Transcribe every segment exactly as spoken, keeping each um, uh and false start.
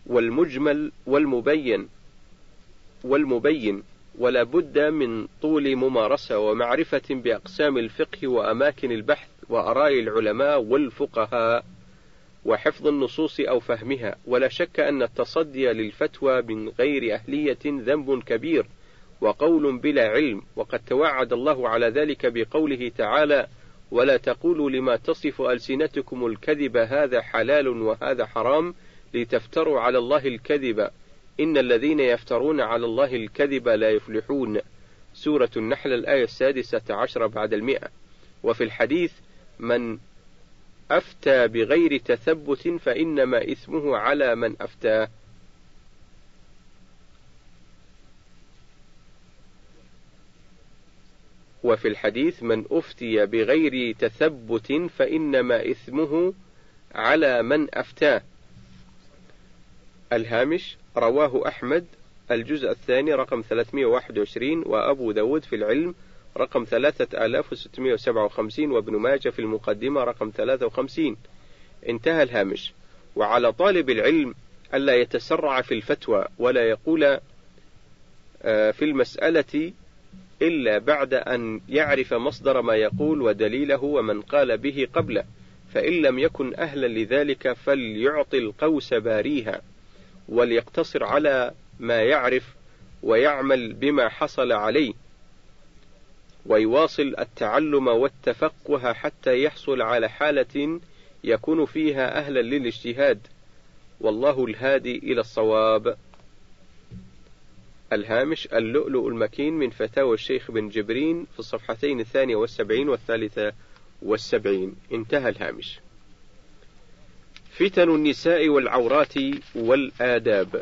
والمجمل والمبين والمبين ولا بد من طول ممارسة ومعرفة بأقسام الفقه وأماكن البحث وآراء العلماء والفقهاء وحفظ النصوص أو فهمها. ولا شك أن التصدي للفتوى من غير أهلية ذنب كبير وقول بلا علم، وقد توعد الله على ذلك بقوله تعالى: ولا تقولوا لما تصف ألسنتكم الكذب هذا حلال وهذا حرام لتفتروا على الله الكذب إن الذين يفترون على الله الكذب لا يفلحون. سورة النحل الآية السادسة عشر بعد المئة. وفي الحديث: من أفتى بغير تثبت فإنما إثمه على من أفتاه. وفي الحديث: من أفتي بغير تثبت فإنما إثمه على من أفتاه. الهامش: رواه أحمد الجزء الثاني رقم ثلاثمائة وواحد وعشرين، وأبو داود في العلم رقم ثلاثة آلاف وستمائة وسبعة وخمسين، وابن ماجه في المقدمة رقم ثلاثة وخمسين. انتهى الهامش. وعلى طالب العلم ألا يتسرع في الفتوى ولا يقول في المسألة إلا بعد أن يعرف مصدر ما يقول ودليله ومن قال به قبله، فإن لم يكن أهلا لذلك فليعطي القوس باريها وليقتصر على ما يعرف ويعمل بما حصل عليه ويواصل التعلم والتفقه حتى يحصل على حالة يكون فيها أهلا للاجتهاد، والله الهادي إلى الصواب. الهامش: اللؤلؤ المكين من فتاوى الشيخ بن جبرين في الصفحتين الثانية والسبعين والثالثة والسبعين. انتهى الهامش. فتن النساء والعورات والآداب.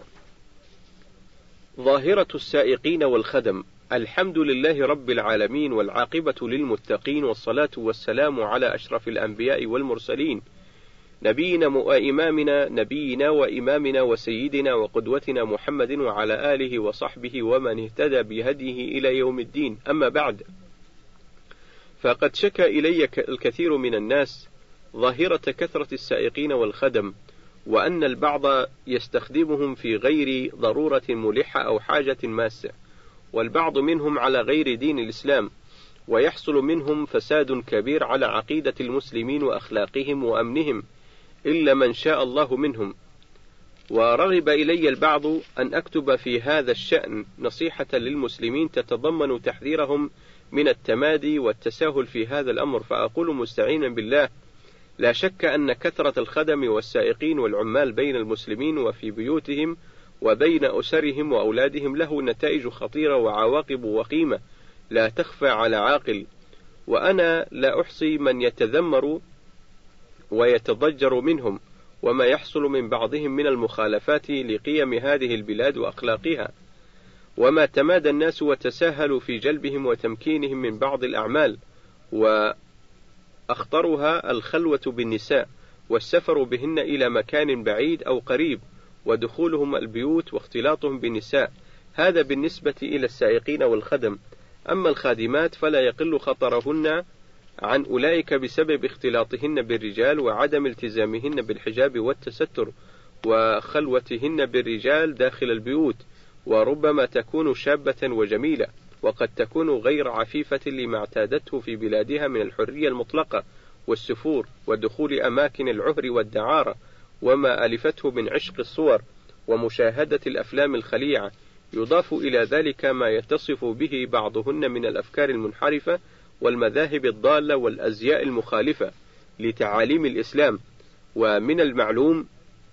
ظاهرة السائقين والخدم. الحمد لله رب العالمين، والعاقبة للمتقين، والصلاة والسلام على أشرف الأنبياء والمرسلين، نبينا وإمامنا نبينا وإمامنا وسيدنا وقدوتنا محمد وعلى آله وصحبه ومن اهتدى بهديه إلى يوم الدين. أما بعد، فقد شكى إلي الكثير من الناس ظاهرة كثرة السائقين والخدم، وأن البعض يستخدمهم في غير ضرورة ملحة أو حاجة ماسة، والبعض منهم على غير دين الإسلام، ويحصل منهم فساد كبير على عقيدة المسلمين وأخلاقهم وأمنهم إلا من شاء الله منهم. ورغب إلي البعض أن أكتب في هذا الشأن نصيحة للمسلمين تتضمن تحذيرهم من التمادي والتساهل في هذا الأمر، فأقول مستعينا بالله: لا شك أن كثرة الخدم والسائقين والعمال بين المسلمين وفي بيوتهم وبين أسرهم وأولادهم له نتائج خطيرة وعواقب وخيمة لا تخفى على عاقل، وأنا لا أحصي من يتذمر ويتضجر منهم، وما يحصل من بعضهم من المخالفات لقيم هذه البلاد وأخلاقها، وما تمادى الناس وتساهلوا في جلبهم وتمكينهم من بعض الأعمال، وأخطرها الخلوة بالنساء والسفر بهن إلى مكان بعيد أو قريب، ودخولهم البيوت واختلاطهم بالنساء. هذا بالنسبة إلى السائقين والخدم. أما الخادمات فلا يقل خطرهن عن أولئك بسبب اختلاطهن بالرجال وعدم التزامهن بالحجاب والتستر وخلوتهن بالرجال داخل البيوت، وربما تكون شابة وجميلة، وقد تكون غير عفيفة لما اعتادته في بلادها من الحرية المطلقة والسفور ودخول أماكن العهر والدعارة، وما ألفته من عشق الصور ومشاهدة الأفلام الخليعة. يضاف إلى ذلك ما يتصف به بعضهن من الأفكار المنحرفة والمذاهب الضالة والأزياء المخالفة لتعاليم الإسلام. ومن المعلوم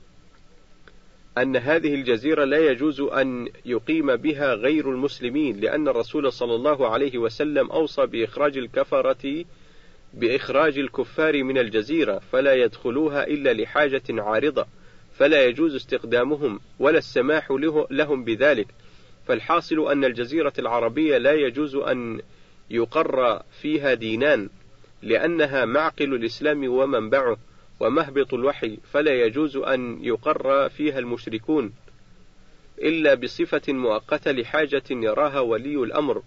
أن هذه الجزيرة لا يجوز أن يقيم بها غير المسلمين، لأن الرسول صلى الله عليه وسلم أوصى بإخراج الكفرة بإخراج الكفار من الجزيرة، فلا يدخلوها إلا لحاجة عارضة، فلا يجوز استخدامهم ولا السماح لهم بذلك. فالحاصل أن الجزيرة العربية لا يجوز أن يقر فيها دينان، لأنها معقل الإسلام ومنبعه ومهبط الوحي، فلا يجوز أن يقر فيها المشركون إلا بصفة مؤقتة لحاجة يراها ولي الأمر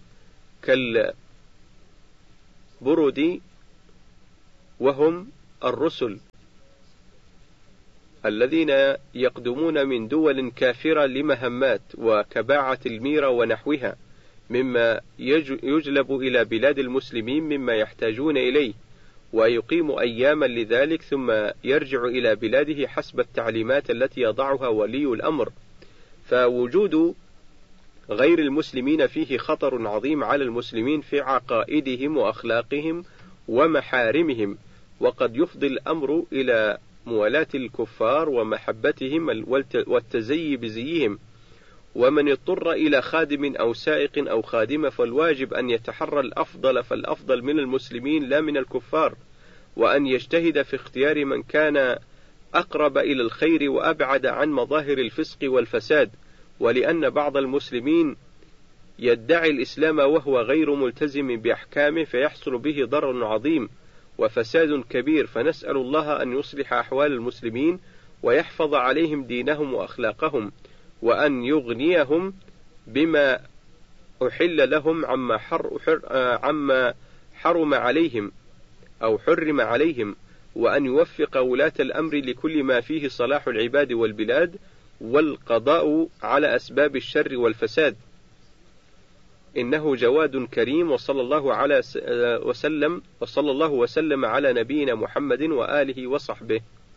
كالبرد وهم الرسل الذين يقدمون من دول كافرة لمهمات وكباعة الميرة ونحوها مما يجلب إلى بلاد المسلمين مما يحتاجون إليه، ويقيم أياما لذلك ثم يرجع إلى بلاده حسب التعليمات التي يضعها ولي الأمر. فوجود غير المسلمين فيه خطر عظيم على المسلمين في عقائدهم وأخلاقهم ومحارمهم، وقد يفضي الأمر إلى موالاة الكفار ومحبتهم والتزيي بزيهم. ومن اضطر إلى خادم أو سائق أو خادمة فالواجب أن يتحرى الأفضل فالأفضل من المسلمين لا من الكفار، وأن يجتهد في اختيار من كان أقرب إلى الخير وأبعد عن مظاهر الفسق والفساد، ولأن بعض المسلمين يدعي الإسلام وهو غير ملتزم بأحكامه فيحصل به ضرر عظيم وفساد كبير، فنسأل الله أن يصلح أحوال المسلمين ويحفظ عليهم دينهم وأخلاقهم، وأن يغنيهم بما أحل لهم عما, حر حر عما حرم عليهم أو حرم عليهم، وأن يوفق ولاة الأمر لكل ما فيه صلاح العباد والبلاد والقضاء على أسباب الشر والفساد، إنه جواد كريم. وصلى الله على وسلم وصلى الله وسلم على نبينا محمد وآله وصحبه.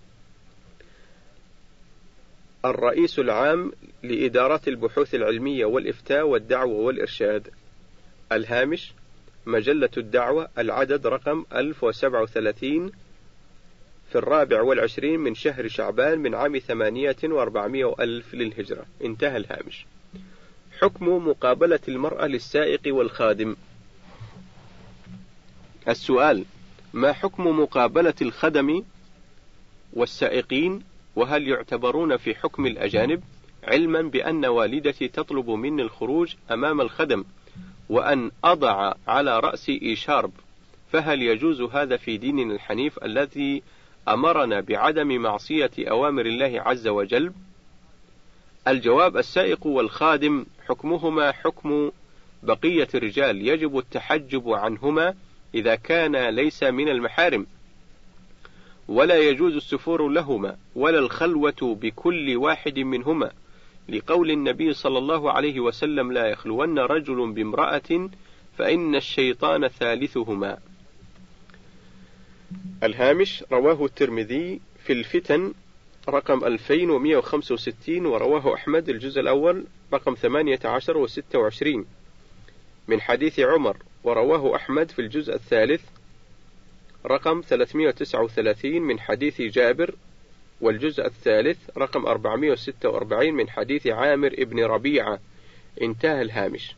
الرئيس العام لإدارات البحوث العلمية والإفتاء والدعوة والإرشاد. الهامش: مجلة الدعوة، العدد رقم ألف وسبعة وثلاثين، في الرابع والعشرين من شهر شعبان من عام ثمانية وأربعمائة وألف للهجرة. انتهى الهامش. حكم مقابلة المرأة للسائق والخادم. السؤال: ما حكم مقابلة الخدم والسائقين، وهل يعتبرون في حكم الأجانب؟ علما بأن والدتي تطلب مني الخروج أمام الخدم وأن أضع على رأسي إيشارب، فهل يجوز هذا في ديننا الحنيف الذي أمرنا بعدم معصية أوامر الله عز وجل؟ الجواب: السائق والخادم حكمهما حكم بقية الرجال، يجب التحجب عنهما إذا كان ليس من المحارم، ولا يجوز السفور لهما ولا الخلوة بكل واحد منهما، لقول النبي صلى الله عليه وسلم: لا يخلون رجل بامرأة فإن الشيطان ثالثهما. الهامش: رواه الترمذي في الفتن رقم ألفين ومئة وخمسة وستين، ورواه أحمد الجزء الأول رقم ثمانية عشر وستة وعشرين من حديث عمر، ورواه أحمد في الجزء الثالث رقم ثلاثمائة وتسعة وثلاثين من حديث جابر، والجزء الثالث رقم أربعمائة وستة وأربعين من حديث عامر ابن ربيعة. انتهى الهامش.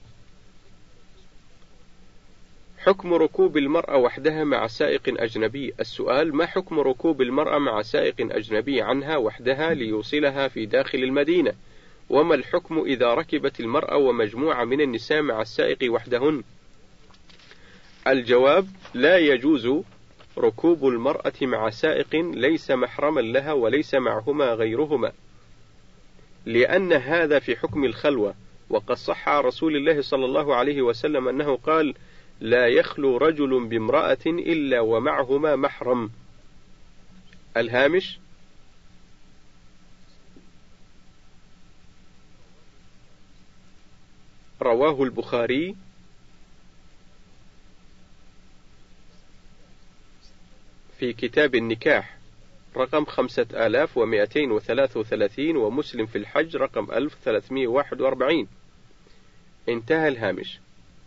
حكم ركوب المرأة وحدها مع سائق أجنبي. السؤال: ما حكم ركوب المرأة مع سائق أجنبي عنها وحدها ليوصلها في داخل المدينة؟ وما الحكم إذا ركبت المرأة ومجموعة من النساء مع السائق وحدهن؟ الجواب: لا يجوز ركوب المرأة مع سائق ليس محرما لها وليس معهما غيرهما، لأن هذا في حكم الخلوة، وقد صح عن رسول الله صلى الله عليه وسلم أنه قال: لا يخلو رجل بامرأة إلا ومعهما محرم. الهامش: رواه البخاري في كتاب النكاح رقم خمسة آلاف ومئتين وثلاثة وثلاثين، ومسلم في الحج رقم ألف وثلاثمائة وواحد وأربعين. انتهى الهامش.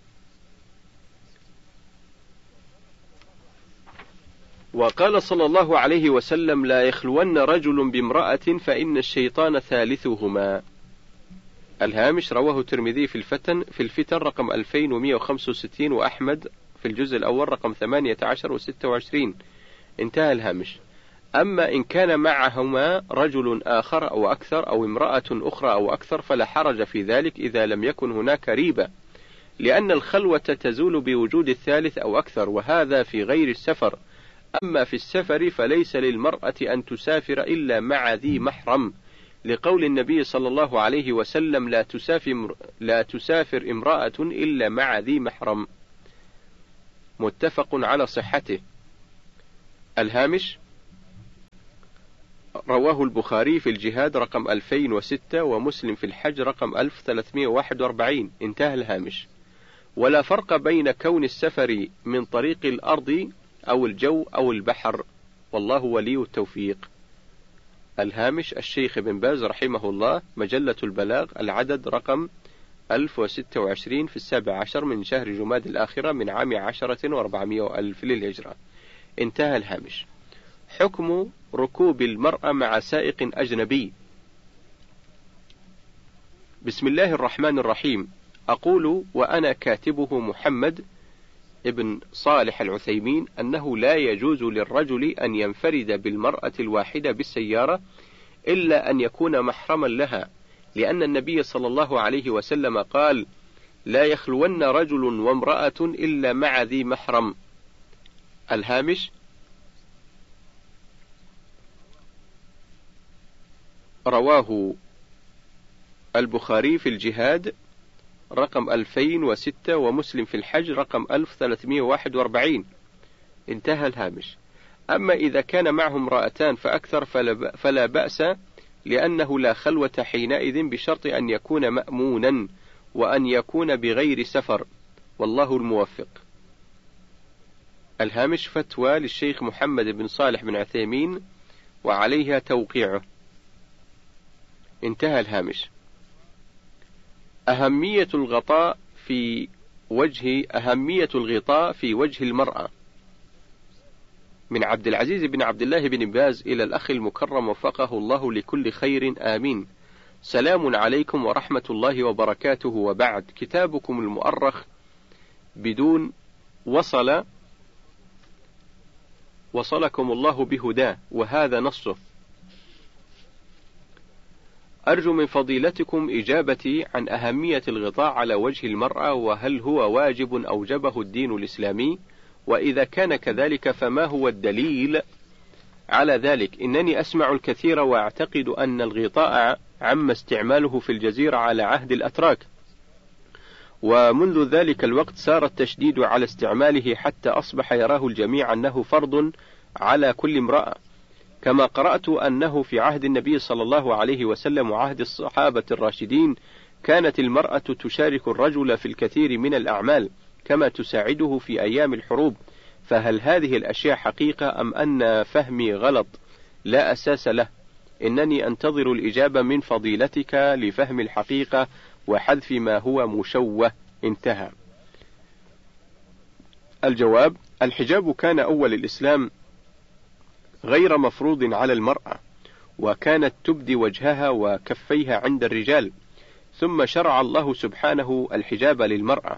وقال صلى الله عليه وسلم: لا يخلون رجل بامرأة فإن الشيطان ثالثهما. الهامش: رواه الترمذي في الفتن في الفتن رقم ألفين ومئة وخمسة وستين، وأحمد في الجزء الأول رقم ثمانية عشر وستة وعشرين. انتهى الهامش. أما إن كان معهما رجل آخر أو أكثر أو امرأة أخرى أو أكثر فلا حرج في ذلك إذا لم يكن هناك ريبة، لأن الخلوة تزول بوجود الثالث أو أكثر، وهذا في غير السفر. أما في السفر فليس للمرأة أن تسافر إلا مع ذي محرم، لقول النبي صلى الله عليه وسلم: لا تسافر, لا تسافر امرأة إلا مع ذي محرم. متفق على صحته. الهامش: رواه البخاري في الجهاد رقم ألفين وستة ومسلم في الحج رقم ألف وثلاثمائة وواحد وأربعين. انتهى الهامش. ولا فرق بين كون السفر من طريق الأرض أو الجو أو البحر، والله ولي التوفيق. الهامش: الشيخ ابن باز رحمه الله، مجلة البلاغ، العدد رقم ألف وستة وعشرين في السابع عشر من شهر جماد الآخرة من عام عشرة وأربعمائة وألف للهجرة. انتهى الهامش. حكم ركوب المرأة مع سائق أجنبي. بسم الله الرحمن الرحيم. أقول وأنا كاتبه محمد ابن صالح العثيمين أنه لا يجوز للرجل أن ينفرد بالمرأة الواحدة بالسيارة إلا أن يكون محرما لها، لأن النبي صلى الله عليه وسلم قال: لا يخلون رجل وامرأة إلا مع ذي محرم. الهامش: رواه البخاري في الجهاد رقم ألفين وستة ومسلم في الحج رقم ألف وثلاثمائة وواحد وأربعين. انتهى الهامش. أما إذا كان معهم امرأتان فأكثر فلا بأس، لأنه لا خلوة حينئذ بشرط أن يكون مأمونا وأن يكون بغير سفر، والله الموفق. الهامش: فتوى للشيخ محمد بن صالح بن عثيمين وعليها توقيعه. انتهى الهامش. أهمية الغطاء في وجه أهمية الغطاء في وجه المرأة. من عبد العزيز بن عبد الله بن باز إلى الأخ المكرم وفقه الله لكل خير، آمين. سلام عليكم ورحمة الله وبركاته، وبعد. كتابكم المؤرخ بدون وصل وصلكم الله بهداه، وهذا نصه. أرجو من فضيلتكم إجابتي عن أهمية الغطاء على وجه المرأة، وهل هو واجب أوجبه الدين الإسلامي؟ وإذا كان كذلك فما هو الدليل على ذلك؟ إنني أسمع الكثير وأعتقد أن الغطاء عم استعماله في الجزيرة على عهد الأتراك، ومنذ ذلك الوقت سار التشديد على استعماله حتى أصبح يراه الجميع أنه فرض على كل امرأة، كما قرأت أنه في عهد النبي صلى الله عليه وسلم وعهد الصحابة الراشدين كانت المرأة تشارك الرجل في الكثير من الأعمال كما تساعده في أيام الحروب. فهل هذه الأشياء حقيقة أم أن فهمي غلط لا أساس له؟ إنني أنتظر الإجابة من فضيلتك لفهم الحقيقة وحذف ما هو مشوه. انتهى. الجواب: الحجاب كان أول الإسلام غير مفروض على المرأة، وكانت تبدي وجهها وكفيها عند الرجال، ثم شرع الله سبحانه الحجاب للمرأة،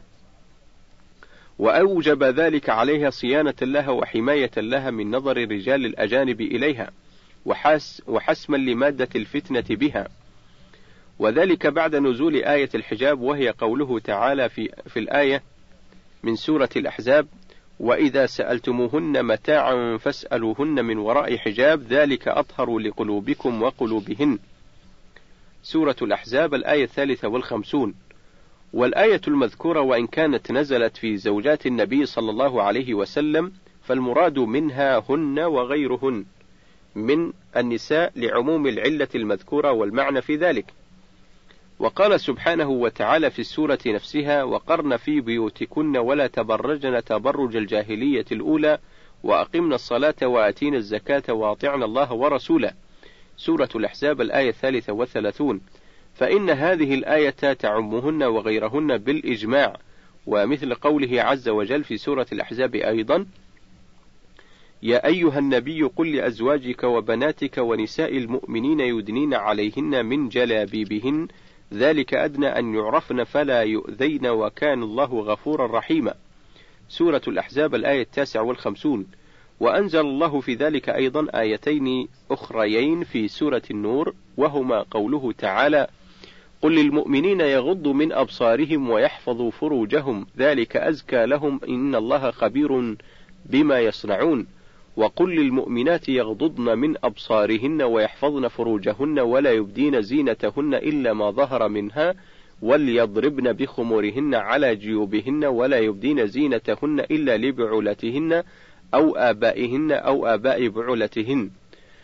وأوجب ذلك عليها صيانة لها وحماية لها من نظر الرجال الأجانب إليها، وحس وحسما لمادة الفتنة بها، وذلك بعد نزول آية الحجاب، وهي قوله تعالى في, في الآية من سورة الأحزاب: وإذا سألتموهن متاعا فاسألوهن من وراء حجاب ذلك أطهر لقلوبكم وقلوبهن. سورة الأحزاب الآية الثالثة والخمسون. والآية المذكورة وإن كانت نزلت في زوجات النبي صلى الله عليه وسلم فالمراد منها هن وغيرهن من النساء لعموم العلة المذكورة والمعنى في ذلك. وقال سبحانه وتعالى في السورة نفسها: وقرن في بيوتكن ولا تبرجن تبرج الجاهلية الأولى وأقمنا الصلاة وآتينا الزكاة وأطعنا الله ورسوله. سورة الأحزاب الآية الثالثة والثلاثون. فإن هذه الآية تعمهن وغيرهن بالإجماع، ومثل قوله عز وجل في سورة الأحزاب أيضا: يا أيها النبي قل لأزواجك وبناتك ونساء المؤمنين يدنين عليهن من جلابيبهن ذلك أدنى أن يعرفن فلا يؤذين وكان الله غفورا رحيما. سورة الأحزاب الآية التاسع والخمسون. وأنزل الله في ذلك أيضا آيتين أخريين في سورة النور، وهما قوله تعالى: قل للمؤمنين يغضوا من أبصارهم ويحفظوا فروجهم ذلك أزكى لهم إن الله خبير بما يصنعون. وقل للمؤمنات يغضضن من أبصارهن ويحفظن فروجهن ولا يبدين زينتهن إلا ما ظهر منها وليضربن بخمورهن على جيوبهن ولا يبدين زينتهن إلا لبعولتهن أو آبائهن أو آباء بعولتهن.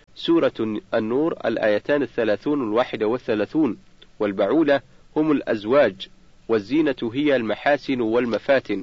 سورة النور الآيتان الثلاثون الواحدة والثلاثون. والبعولة هم الأزواج، والزينة هي المحاسن والمفاتن،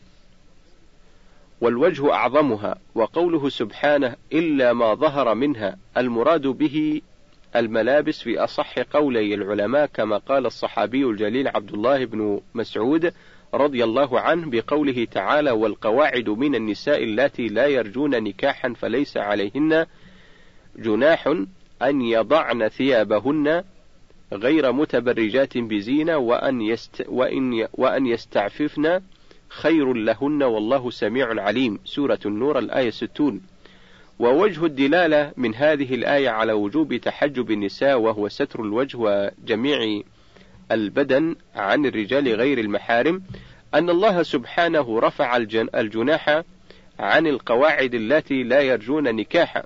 والوجه أعظمها. وقوله سبحانه إلا ما ظهر منها، المراد به الملابس في أصح قولي العلماء، كما قال الصحابي الجليل عبد الله بن مسعود رضي الله عنه بقوله تعالى والقواعد من النساء اللاتي لا يرجون نكاحا فليس عليهن جناح أن يضعن ثيابهن غير متبرجات بزينة وأن, يست وإن, وأن يستعففن خير لهن والله سميع عليم. سورة النور الآية ستون. ووجه الدلالة من هذه الآية على وجوب تحجب النساء وهو ستر الوجه وجميع البدن عن الرجال غير المحارم، أن الله سبحانه رفع الجناح عن القواعد التي لا يرجون نكاحا،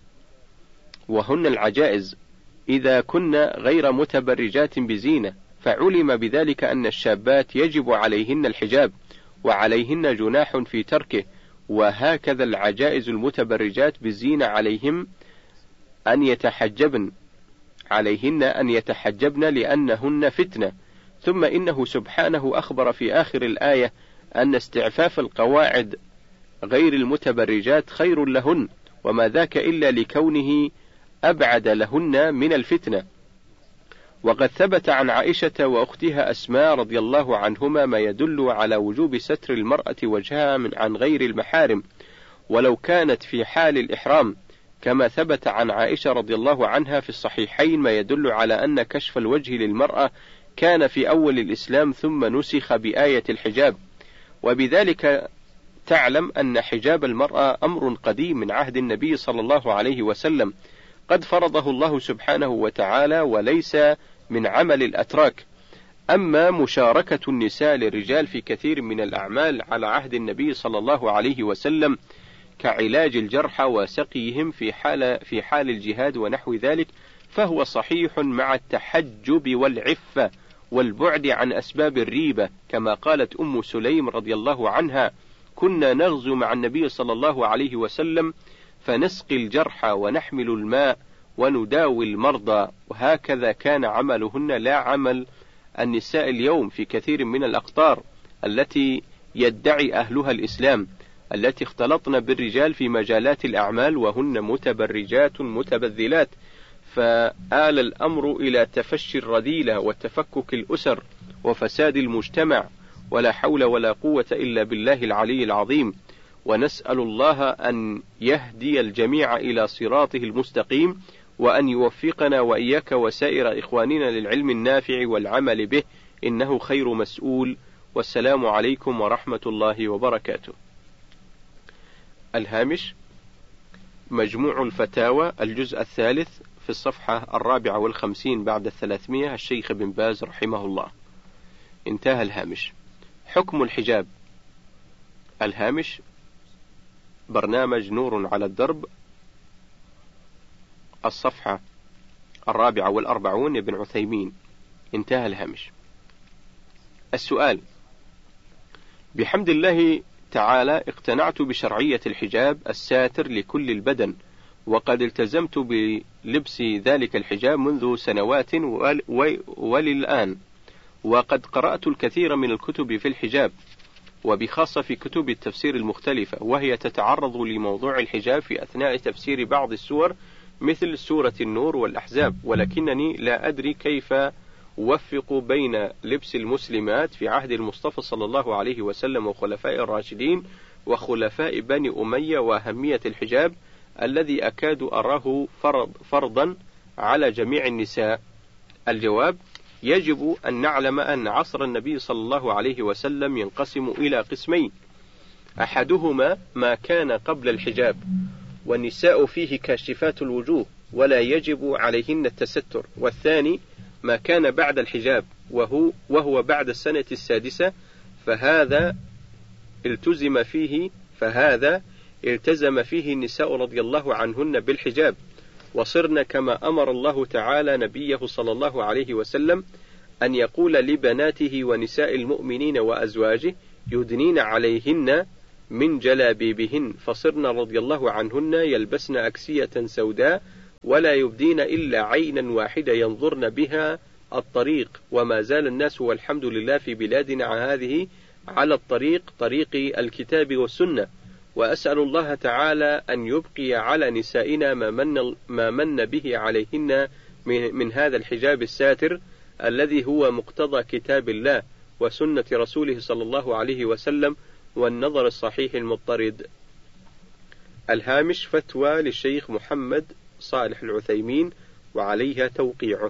وهن العجائز إذا كن غير متبرجات بزينة، فعلم بذلك أن الشابات يجب عليهن الحجاب وعليهن جناح في تركه، وهكذا العجائز المتبرجات بالزينة عليهم أن يتحجبن عليهن أن يتحجبن لأنهن فتنة. ثم إنه سبحانه أخبر في آخر الآية أن استعفاف القواعد غير المتبرجات خير لهن، وما ذاك إلا لكونه أبعد لهن من الفتنة. وقد ثبت عن عائشة وأختها أسماء رضي الله عنهما ما يدل على وجوب ستر المرأة وجهها من عن غير المحارم ولو كانت في حال الإحرام، كما ثبت عن عائشة رضي الله عنها في الصحيحين ما يدل على أن كشف الوجه للمرأة كان في أول الإسلام ثم نسخ بآية الحجاب. وبذلك تعلم أن حجاب المرأة أمر قديم من عهد النبي صلى الله عليه وسلم، قد فرضه الله سبحانه وتعالى وليس من عمل الأتراك. أما مشاركة النساء للرجال في كثير من الأعمال على عهد النبي صلى الله عليه وسلم كعلاج الجرحى وسقيهم في حال في حال الجهاد ونحو ذلك، فهو صحيح مع التحجب والعفة والبعد عن أسباب الريبة، كما قالت أم سليم رضي الله عنها كنا نغزو مع النبي صلى الله عليه وسلم فنسقي الجرحى ونحمل الماء ونداوي المرضى، وهكذا كان عملهن لا عمل النساء اليوم في كثير من الأقطار التي يدعي أهلها الإسلام، التي اختلطن بالرجال في مجالات الأعمال وهن متبرجات متبذلات، فآل الأمر إلى تفشي الرذيلة وتفكك الأسر وفساد المجتمع، ولا حول ولا قوة إلا بالله العلي العظيم. ونسأل الله أن يهدي الجميع إلى صراطه المستقيم، وأن يوفقنا وإياك وسائر إخواننا للعلم النافع والعمل به، إنه خير مسؤول. والسلام عليكم ورحمة الله وبركاته. الهامش: مجموع الفتاوى الجزء الثالث في الصفحة الرابعة والخمسين بعد الثلاثمائة، الشيخ بن باز رحمه الله. انتهى الهامش. حكم الحجاب. الهامش: برنامج نور على الدرب، الصفحة الرابعة والأربعون، ابن عثيمين. انتهى الهامش. السؤال: بحمد الله تعالى اقتنعت بشرعية الحجاب الساتر لكل البدن، وقد التزمت بلبس ذلك الحجاب منذ سنوات وللآن، وقد قرأت الكثير من الكتب في الحجاب، وبخاصة في كتب التفسير المختلفة، وهي تتعرض لموضوع الحجاب في أثناء تفسير بعض السور مثل سورة النور والأحزاب، ولكنني لا أدري كيف أوفق بين لبس المسلمات في عهد المصطفى صلى الله عليه وسلم وخلفاء الراشدين وخلفاء بني أمية وأهمية الحجاب الذي أكاد أراه فرض فرضا على جميع النساء. الجواب: يجب أن نعلم أن عصر النبي صلى الله عليه وسلم ينقسم إلى قسمين: أحدهما ما كان قبل الحجاب والنساء فيه كاشفات الوجوه ولا يجب عليهن التستر، والثاني ما كان بعد الحجاب وهو, وهو بعد السنة السادسة، فهذا التزم فيه فهذا التزم فيه النساء رضي الله عنهن بالحجاب، وصرن كما أمر الله تعالى نبيه صلى الله عليه وسلم أن يقول لبناته ونساء المؤمنين وأزواجه يدنين عليهن من جلابيبهن، فصرن رضي الله عنهن يلبسن أكسية سوداء ولا يبدين إلا عينا واحدة ينظرن بها الطريق، وما زال الناس والحمد لله في بلادنا هذه على الطريق طريق الكتاب والسنة. وأسأل الله تعالى أن يبقي على نسائنا ما من, ما من به عليهن من, من هذا الحجاب الساتر الذي هو مقتضى كتاب الله وسنة رسوله صلى الله عليه وسلم والنظر الصحيح المضطرد. الهامش فتوى للشيخ محمد صالح العثيمين وعليها توقيعه.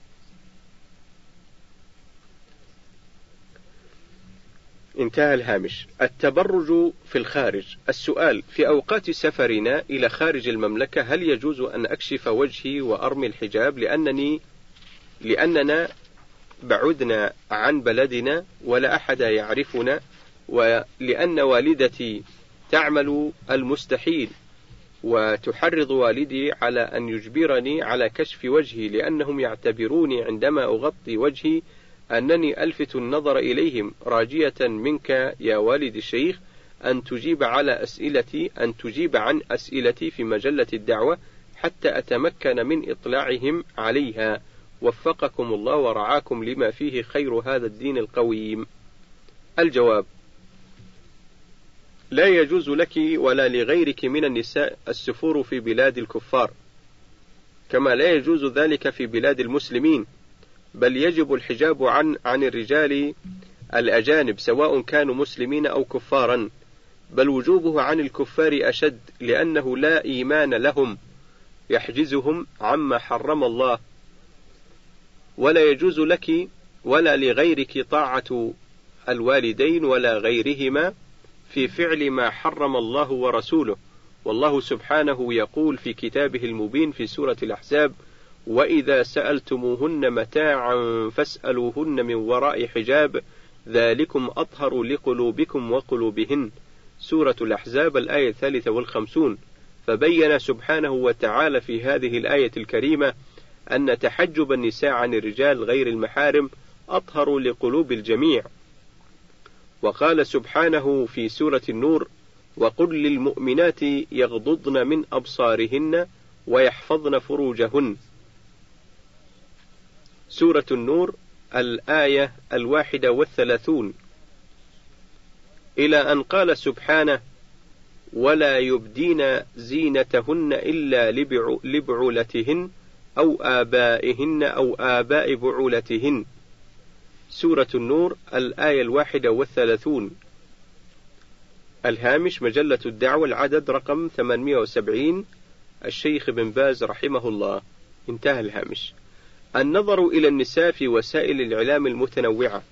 انتهى الهامش. التبرج في الخارج. السؤال: في أوقات سفرنا إلى خارج المملكة هل يجوز أن أكشف وجهي وأرمي الحجاب لأنني لأننا بعدنا عن بلدنا ولا أحد يعرفنا، ولأن والدتي تعمل المستحيل وتحرض والدي على أن يجبرني على كشف وجهي لأنهم يعتبروني عندما أغطي وجهي أنني ألفت النظر إليهم، راجية منك يا والد الشيخ أن تجيب على أسئلتي أن تجيب عن أسئلتي في مجلة الدعوة حتى أتمكن من إطلاعهم عليها، وفقكم الله ورعاكم لما فيه خير هذا الدين القويم. الجواب: لا يجوز لك ولا لغيرك من النساء السفور في بلاد الكفار، كما لا يجوز ذلك في بلاد المسلمين، بل يجب الحجاب عن عن الرجال الأجانب سواء كانوا مسلمين أو كفارا، بل وجوبه عن الكفار أشد لأنه لا إيمان لهم يحجزهم عما حرم الله. ولا يجوز لك ولا لغيرك طاعة الوالدين ولا غيرهما في فعل ما حرم الله ورسوله، والله سبحانه يقول في كتابه المبين في سورة الأحزاب: وإذا سألتموهن متاعا فاسألوهن من وراء حجاب ذلكم أطهر لقلوبكم وقلوبهن. سورة الأحزاب الآية الثالثة والخمسون. فبين سبحانه وتعالى في هذه الآية الكريمة أن تحجب النساء عن الرجال غير المحارم أطهر لقلوب الجميع. وقال سبحانه في سورة النور: وقل للمؤمنات يغضضن من أبصارهن ويحفظن فروجهن. سورة النور الآية الواحدة والثلاثون، إلى أن قال سبحانه: ولا يبدين زينتهن إلا لبعولتهن أو آبائهن أو آباء بعولتهن. سورة النور الآية الواحدة والثلاثون. الهامش مجلة الدعوة العدد رقم ثمانمائة وسبعين، الشيخ بن باز رحمه الله. انتهى الهامش. النظر إلى النساء في وسائل الإعلام المتنوعة.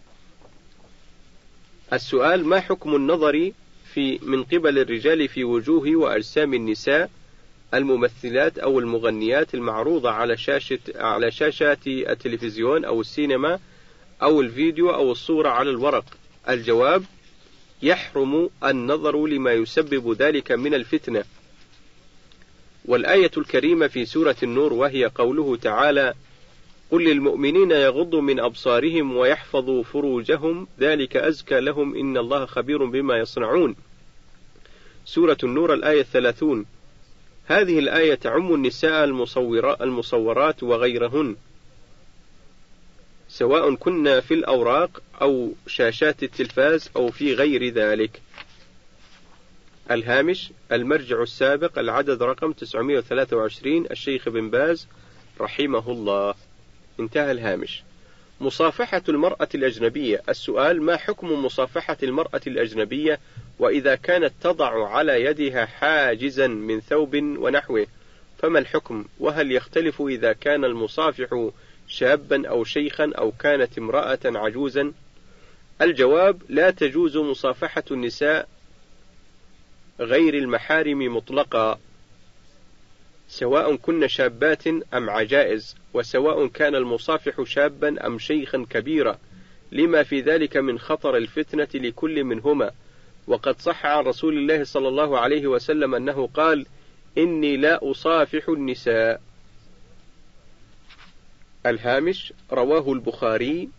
السؤال: ما حكم النظر في من قبل الرجال في وجوه وأجسام النساء الممثلات أو المغنيات المعروضة على شاشة على شاشات التلفزيون أو السينما أو الفيديو أو الصورة على الورق؟ الجواب: يحرم النظر لما يسبب ذلك من الفتنة. والآية الكريمة في سورة النور وهي قوله تعالى: قل للمؤمنين يغضوا من أبصارهم ويحفظوا فروجهم ذلك أزكى لهم إن الله خبير بما يصنعون. سورة النور الآية الثلاثون. هذه الآية تعم النساء المصورات وغيرهن، سواء كنا في الأوراق أو شاشات التلفاز أو في غير ذلك. الهامش المرجع السابق العدد رقم تسعمائة وثلاثة وعشرين، الشيخ بن باز رحمه الله. انتهى الهامش. مصافحة المرأة الأجنبية. السؤال: ما حكم مصافحة المرأة الأجنبية وإذا كانت تضع على يدها حاجزا من ثوب ونحوه، فما الحكم؟ وهل يختلف إذا كان المصافح شابا أو شيخا أو كانت امرأة عجوزا؟ الجواب: لا تجوز مصافحة النساء غير المحارم مطلقا، سواء كن شابات أم عجائز، وسواء كان المصافح شابا أم شيخا كبيرا، لما في ذلك من خطر الفتنة لكل منهما. وقد صح عن رسول الله صلى الله عليه وسلم أنه قال: إني لا أصافح النساء. الهامش رواه البخاري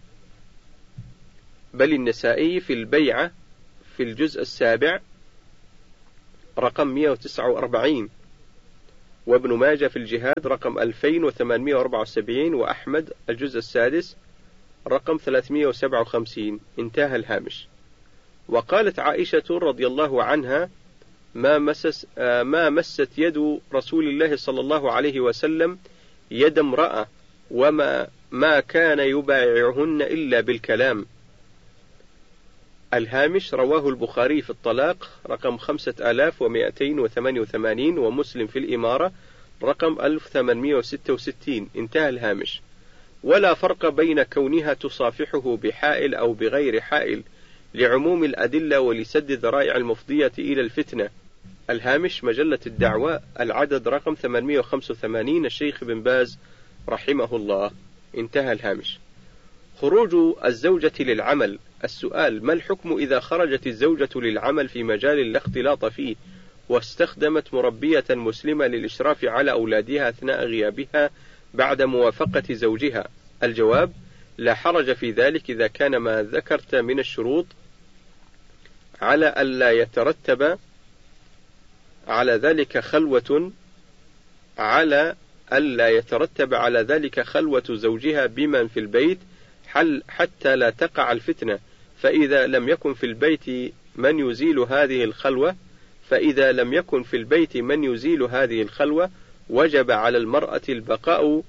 بل النسائي في البيعة في الجزء السابع رقم مئة وتسعة وأربعين. وابن ماجه في الجهاد رقم ألفين وثمانمائة وأربعة وسبعين، وأحمد الجزء السادس رقم ثلاثمائة وسبعة وخمسين. انتهى الهامش. وقالت عائشة رضي الله عنها: ما, مسس ما مست يد رسول الله صلى الله عليه وسلم يد امرأة، وما ما كان يبايعهن إلا بالكلام. الهامش: رواه البخاري في الطلاق رقم خمسة آلاف ومائتين وثمانية وثمانين، ومسلم في الإمارة رقم ألف وثمانمائة وستة وستين. انتهى الهامش. ولا فرق بين كونها تصافحه بحائل أو بغير حائل، لعموم الأدلة ولسد ذرائع المفضية إلى الفتنة. الهامش: مجلة الدعوة، العدد رقم ثمانمائة وخمسة وثمانين، الشيخ بن باز رحمه الله. انتهى الهامش. خروج الزوجة للعمل. السؤال: ما الحكم إذا خرجت الزوجة للعمل في مجال لا اختلاط فيه، واستخدمت مربية مسلمة للإشراف على أولادها أثناء غيابها بعد موافقة زوجها؟ الجواب: لا حرج في ذلك إذا كان ما ذكرت من الشروط على ألا يترتب على ذلك خلوة على ألا يترتب على ذلك خلوة زوجها بمن في البيت حل حتى لا تقع الفتنة. فإذا لم يكن في البيت من يزيل هذه الخلوة فإذا لم يكن في البيت من يزيل هذه الخلوة وجب على المرأة البقاء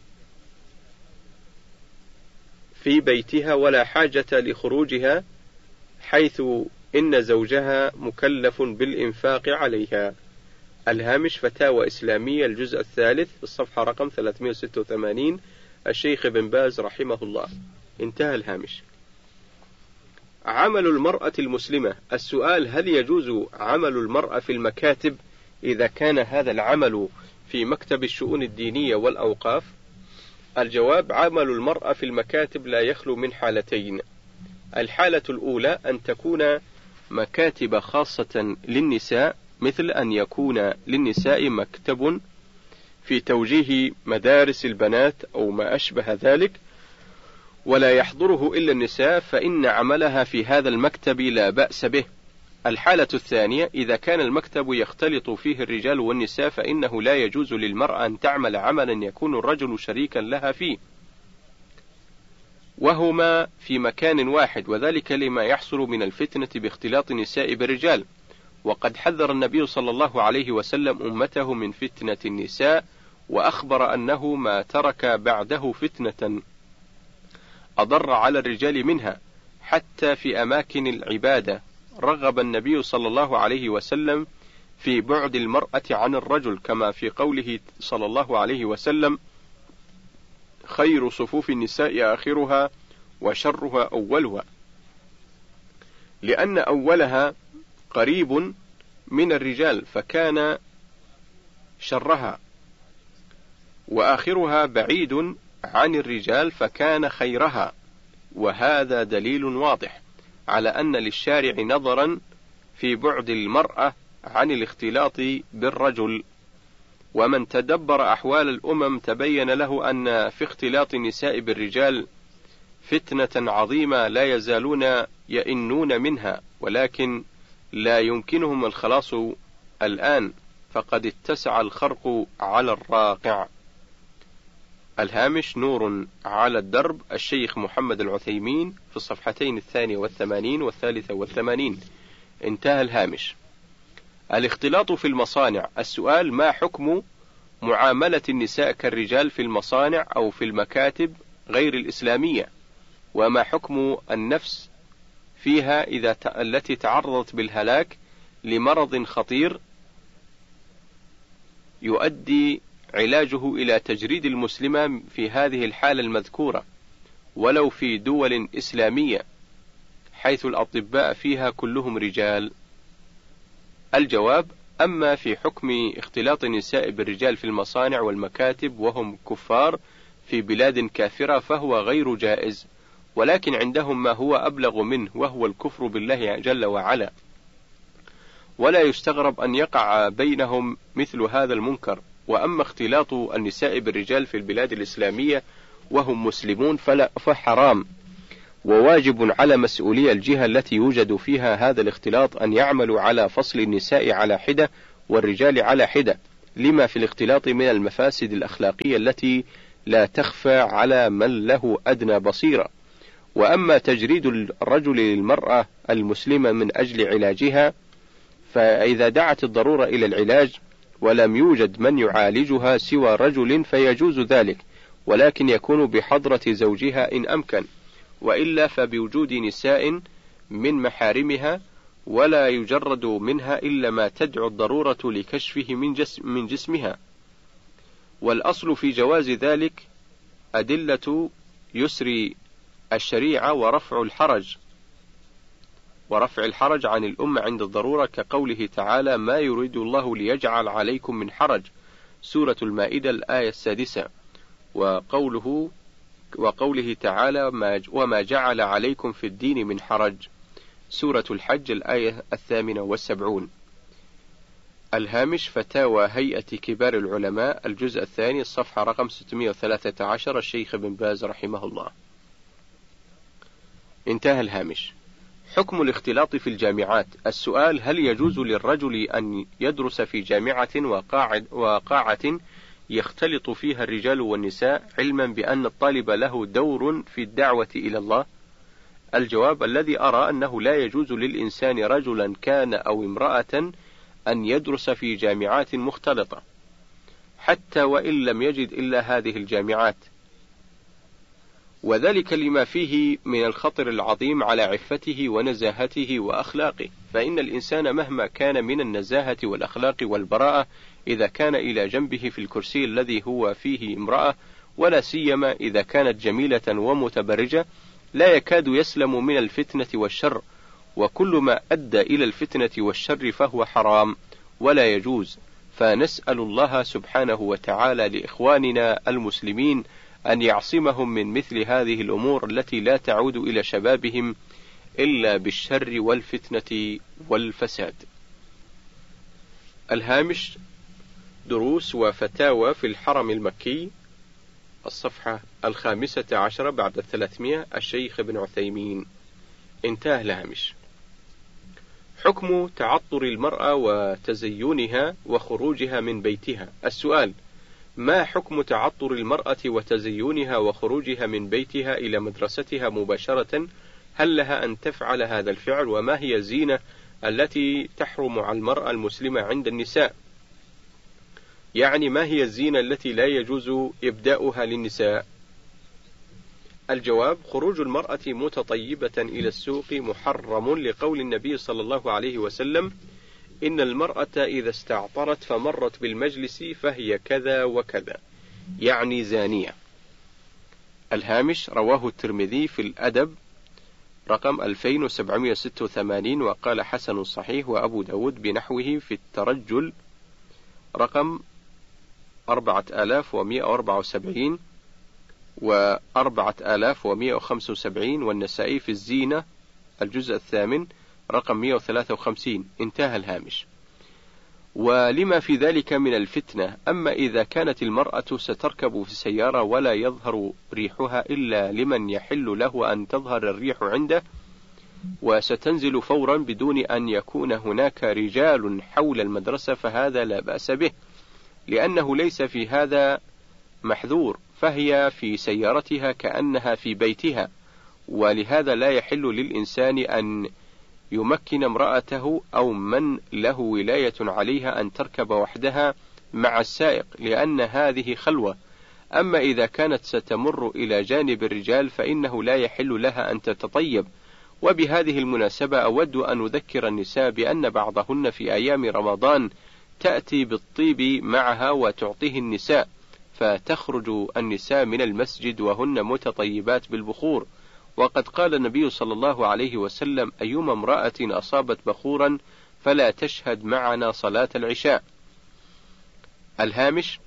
في بيتها ولا حاجة لخروجها، حيث إن زوجها مكلف بالإنفاق عليها. الهامش: فتاوى إسلامية، الجزء الثالث، الصفحة رقم ثلاثمائة وستة وثمانين، الشيخ بن باز رحمه الله. انتهى الهامش. عمل المرأة المسلمة. السؤال: هل يجوز عمل المرأة في المكاتب إذا كان هذا العمل في مكتب الشؤون الدينية والأوقاف؟ الجواب: عمل المرأة في المكاتب لا يخلو من حالتين. الحالة الأولى أن تكون مكاتب خاصة للنساء، مثل أن يكون للنساء مكتب في توجيه مدارس البنات أو ما أشبه ذلك، ولا يحضره إلا النساء، فإن عملها في هذا المكتب لا بأس به. الحالة الثانية: إذا كان المكتب يختلط فيه الرجال والنساء، فإنه لا يجوز للمرأة أن تعمل عملا يكون الرجل شريكا لها فيه، وهما في مكان واحد، وذلك لما يحصل من الفتنة باختلاط النساء بالرجال. وقد حذر النبي صلى الله عليه وسلم أمته من فتنة النساء، وأخبر أنه ما ترك بعده فتنة أضر على الرجال منها، حتى في أماكن العبادة. رغب النبي صلى الله عليه وسلم في بعد المرأة عن الرجل، كما في قوله صلى الله عليه وسلم: خير صفوف النساء آخرها وشرها أولها، لأن أولها قريب من الرجال فكان شرها، وآخرها بعيد عن الرجال فكان خيرها. وهذا دليل واضح على أن للشارع نظرا في بعد المرأة عن الاختلاط بالرجل. ومن تدبر أحوال الأمم تبين له أن في اختلاط النساء بالرجال فتنة عظيمة لا يزالون يئنون منها، ولكن لا يمكنهم الخلاص الآن، فقد اتسع الخرق على الراقع. الهامش: نور على الدرب، الشيخ محمد العثيمين، في الصفحتين الثانية والثمانين والثالثة والثمانين. انتهى الهامش. الاختلاط في المصانع. السؤال: ما حكم معاملة النساء كالرجال في المصانع أو في المكاتب غير الإسلامية؟ وما حكم النفس فيها إذا ت... التي تعرضت بالهلاك لمرض خطير يؤدي علاجه إلى تجريد المسلمة في هذه الحالة المذكورة، ولو في دول إسلامية حيث الأطباء فيها كلهم رجال؟ الجواب: أما في حكم اختلاط النساء بالرجال في المصانع والمكاتب وهم كفار في بلاد كافرة فهو غير جائز، ولكن عندهم ما هو أبلغ منه، وهو الكفر بالله جل وعلا، ولا يستغرب أن يقع بينهم مثل هذا المنكر. وأما اختلاط النساء بالرجال في البلاد الإسلامية وهم مسلمون فلا فحرام، وواجب على مسؤولي الجهة التي يوجد فيها هذا الاختلاط أن يعملوا على فصل النساء على حدة والرجال على حدة، لما في الاختلاط من المفاسد الأخلاقية التي لا تخفى على من له أدنى بصيرة. وأما تجريد الرجل للمرأة المسلمة من أجل علاجها، فإذا دعت الضرورة إلى العلاج ولم يوجد من يعالجها سوى رجل فيجوز ذلك، ولكن يكون بحضرة زوجها إن أمكن، وإلا فبوجود نساء من محارمها، ولا يجرد منها إلا ما تدعو الضرورة لكشفه من, جسم من جسمها. والأصل في جواز ذلك أدلة يسر الشريعة ورفع الحرج ورفع الحرج عن الأمة عند الضرورة، كقوله تعالى: ما يريد الله ليجعل عليكم من حرج، سورة المائدة الآية السادسة. وقوله وقوله تعالى: وما جعل عليكم في الدين من حرج، سورة الحج الآية الثامنة والسبعون. الهامش: فتاوى هيئة كبار العلماء، الجزء الثاني، الصفحة رقم ستمائة وثلاثة عشر، الشيخ ابن باز رحمه الله. انتهى الهامش. حكم الاختلاط في الجامعات. السؤال: هل يجوز للرجل أن يدرس في جامعة وقاعد وقاعة يختلط فيها الرجال والنساء، علما بأن الطالب له دور في الدعوة إلى الله؟ الجواب: الذي أرى أنه لا يجوز للإنسان رجلا كان أو امرأة أن يدرس في جامعات مختلطة، حتى وإن لم يجد إلا هذه الجامعات، وذلك لما فيه من الخطر العظيم على عفته ونزاهته وأخلاقه. فإن الإنسان مهما كان من النزاهة والأخلاق والبراءة، إذا كان إلى جنبه في الكرسي الذي هو فيه امرأة، ولا سيما إذا كانت جميلة ومتبرجة، لا يكاد يسلم من الفتنة والشر، وكل ما أدى إلى الفتنة والشر فهو حرام ولا يجوز. فنسأل الله سبحانه وتعالى لإخواننا المسلمين أن يعصمهم من مثل هذه الأمور التي لا تعود إلى شبابهم إلا بالشر والفتنة والفساد. الهامش: دروس وفتاوى في الحرم المكي، الصفحة الخامسة عشرة بعد الثلاثمائة، الشيخ ابن عثيمين. انتهى الهامش. حكم تعطر المرأة وتزينها وخروجها من بيتها. السؤال: ما حكم تعطر المرأة وتزينها وخروجها من بيتها إلى مدرستها مباشرة؟ هل لها أن تفعل هذا الفعل؟ وما هي الزينة التي تحرم على المرأة المسلمة عند النساء؟ يعني ما هي الزينة التي لا يجوز إبداؤها للنساء؟ الجواب: خروج المرأة متطيبة إلى السوق محرم، لقول النبي صلى الله عليه وسلم: إن المرأة إذا استعطرت فمرت بالمجلس فهي كذا وكذا، يعني زانية. الهامش: رواه الترمذي في الأدب رقم ألفين وسبعمائة وستة وثمانين وقال حسن صحيح، وأبو داود بنحوه في الترجل رقم أربعة آلاف ومائة وأربعة وسبعين وأربعة آلاف ومائة وخمسة وسبعين، والنسائي في الزينة الجزء الثامن رقم مائة وثلاثة وخمسين. انتهى الهامش. ولما في ذلك من الفتنة. أما إذا كانت المرأة ستركب في السيارة ولا يظهر ريحها إلا لمن يحل له أن تظهر الريح عنده، وستنزل فورا بدون أن يكون هناك رجال حول المدرسة، فهذا لا بأس به، لأنه ليس في هذا محذور، فهي في سيارتها كأنها في بيتها، ولهذا لا يحل للإنسان أن يمكن امرأته أو من له ولاية عليها أن تركب وحدها مع السائق، لأن هذه خلوة. أما إذا كانت ستمر إلى جانب الرجال فإنه لا يحل لها أن تتطيب. وبهذه المناسبة أود أن أذكر النساء بأن بعضهن في أيام رمضان تأتي بالطيب معها وتعطيه النساء، فتخرج النساء من المسجد وهن متطيبات بالبخور. وقد قال النبي صلى الله عليه وسلم: أيما امرأة أصابت بخورا فلا تشهد معنا صلاة العشاء. الهامش: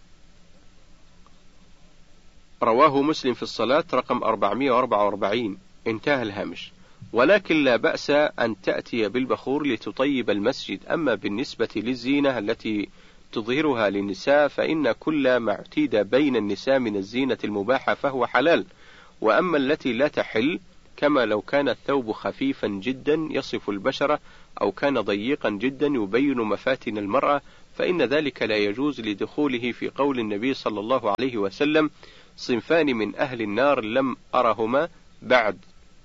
رواه مسلم في الصلاة رقم أربعمائة وأربعة وأربعين. انتهى الهامش. ولكن لا بأس أن تأتي بالبخور لتطيب المسجد. أما بالنسبة للزينة التي تظهرها للنساء فإن كل ما اعتيد بين النساء من الزينة المباحة فهو حلال. وأما التي لا تحل، كما لو كان الثوب خفيفا جدا يصف البشرة، أو كان ضيقا جدا يبين مفاتن المرأة، فإن ذلك لا يجوز لدخوله في قول النبي صلى الله عليه وسلم: صنفان من أهل النار لم أرهما بعد.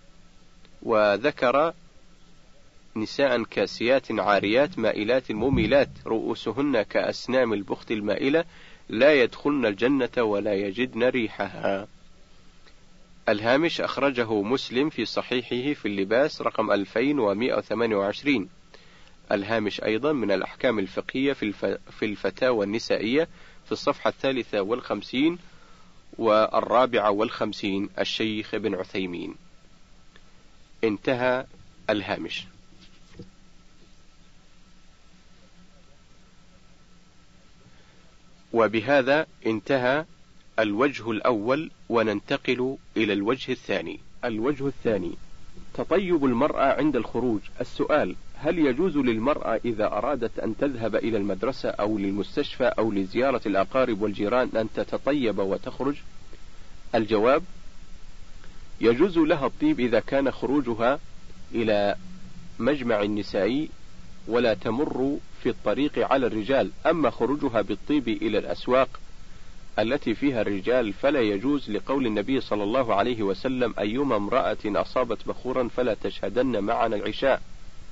وذكر نساء كاسيات عاريات مائلات مميلات رؤوسهن كأسنام البخت المائلة لا يدخلن الجنة ولا يجدن ريحها. الهامش أخرجه مسلم في صحيحه في اللباس رقم ألفين ومئة وثمانية وعشرين. الهامش أيضا من الأحكام الفقهية في الفتاوى النسائية في الصفحة الثالثة والخمسين والرابعة والخمسين، الشيخ ابن عثيمين. انتهى الهامش. وبهذا انتهى الوجه الأول، وننتقل إلى الوجه الثاني. الوجه الثاني: تطيب المرأة عند الخروج. السؤال: هل يجوز للمرأة إذا أرادت أن تذهب إلى المدرسة أو للمستشفى أو لزيارة الأقارب والجيران أن تتطيب وتخرج؟ الجواب: يجوز لها الطيب إذا كان خروجها إلى مجمع نسائي ولا تمر في الطريق على الرجال. أما خروجها بالطيب إلى الأسواق التي فيها الرجال فلا يجوز، لقول النبي صلى الله عليه وسلم: أيما امرأة أصابت بخورا فلا تشهدن معنا العشاء.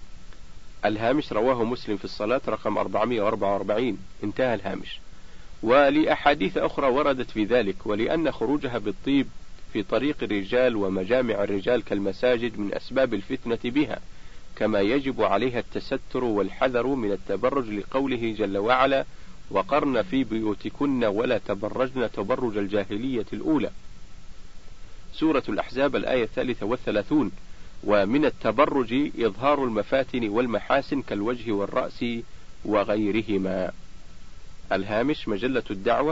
الهامش رواه مسلم في الصلاة رقم أربعمئة وأربعة وأربعين. انتهى الهامش. ولأحاديث أخرى وردت في ذلك، ولأن خروجها بالطيب في طريق الرجال ومجامع الرجال كالمساجد من أسباب الفتنة بها، كما يجب عليها التستر والحذر من التبرج، لقوله جل وعلا: وقرن في بيوتكن ولا تبرجن تبرج الجاهلية الأولى. سورة الأحزاب الآية الثالثة والثلاثون. ومن التبرج إظهار المفاتن والمحاسن كالوجه والرأس وغيرهما. الهامش: مجلة الدعوة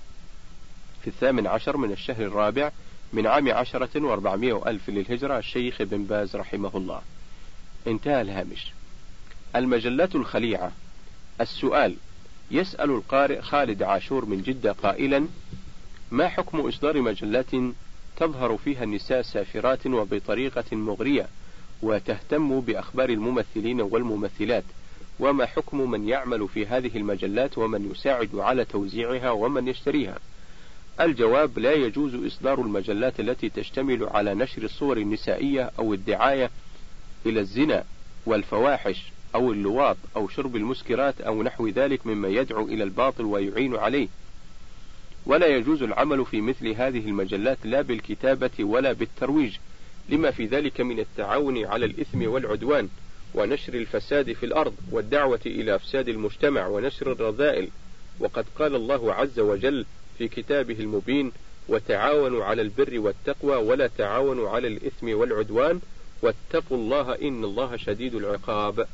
في الثامن عشر من الشهر الرابع من عام عشرة وأربعمائة وألف للهجرة، الشيخ بن باز رحمه الله. انتهى الهامش. المجلات الخليعة. السؤال: يسأل القارئ خالد عاشور من جدة قائلا: ما حكم إصدار مجلات تظهر فيها النساء سافرات وبطريقة مغرية وتهتم بأخبار الممثلين والممثلات؟ وما حكم من يعمل في هذه المجلات ومن يساعد على توزيعها ومن يشتريها؟ الجواب: لا يجوز إصدار المجلات التي تشتمل على نشر الصور النسائية أو الدعاية إلى الزنا والفواحش أو اللواط أو شرب المسكرات أو نحو ذلك مما يدعو إلى الباطل ويعين عليه. ولا يجوز العمل في مثل هذه المجلات لا بالكتابة ولا بالترويج، لما في ذلك من التعاون على الإثم والعدوان ونشر الفساد في الأرض والدعوة إلى أفساد المجتمع ونشر الرذائل. وقد قال الله عز وجل في كتابه المبين: وتعاونوا على البر والتقوى ولا تعاونوا على الإثم والعدوان واتقوا الله إن الله شديد العقاب.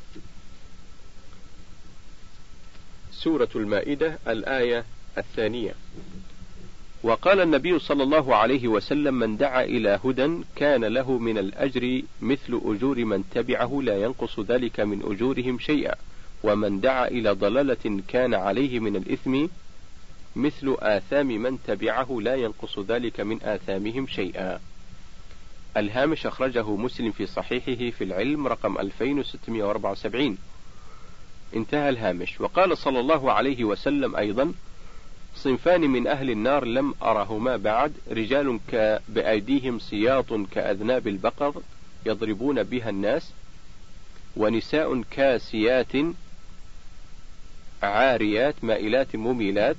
سورة المائدة الآية الثانية. وقال النبي صلى الله عليه وسلم: من دعا إلى هدى كان له من الأجر مثل أجور من تبعه لا ينقص ذلك من أجورهم شيئا، ومن دعا إلى ضلالة كان عليه من الإثم مثل آثام من تبعه لا ينقص ذلك من آثامهم شيئا. الهامش أخرجه مسلم في صحيحه في العلم رقم ألفين وستمائة وأربعة وسبعين. انتهى الهامش. وقال صلى الله عليه وسلم أيضا: صنفان من أهل النار لم أرهما بعد: رجال بأيديهم سياط كأذناب البقر يضربون بها الناس، ونساء كاسيات عاريات مائلات مميلات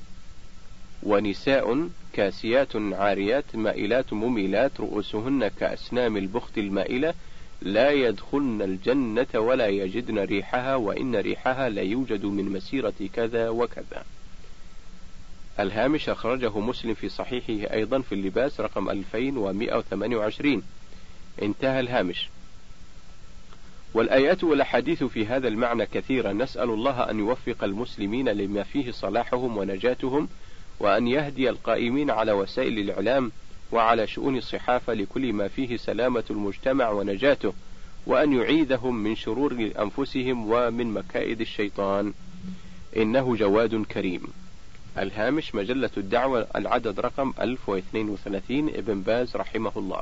ونساء كاسيات عاريات مائلات مميلات رؤوسهن كأسنام البخت المائلة لا يدخلن الجنة ولا يجدن ريحها وإن ريحها لا يوجد من مسيرة كذا وكذا. الهامش أخرجه مسلم في صحيحه أيضا في اللباس رقم ألفين ومئة وثمانية وعشرين. انتهى الهامش. والآيات والأحاديث في هذا المعنى كثيرة، نسأل الله أن يوفق المسلمين لما فيه صلاحهم ونجاتهم، وأن يهدي القائمين على وسائل الإعلام وعلى شؤون الصحافة لكل ما فيه سلامة المجتمع ونجاته، وأن يعيذهم من شرور أنفسهم ومن مكائد الشيطان، إنه جواد كريم. الهامش مجلة الدعوة العدد رقم ألف واثنين وثلاثين، ابن باز رحمه الله.